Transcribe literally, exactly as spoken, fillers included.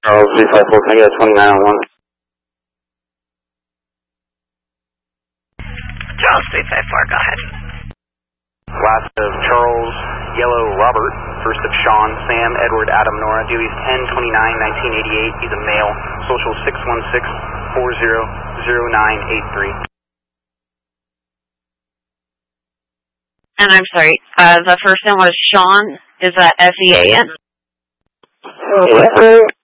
Charles, three five four, can I get a twenty-nine on one? Charles, three five four, go ahead. Last of Charles, Yellow, Robert. First of Sean, Sam, Edward, Adam, Nora. Dewey's ten twenty-nine nineteen eighty-eight. He's a male. Social six one six four zero zero nine eight three. And I'm sorry, uh, the first name was Sean. Is that F E A N? Yeah.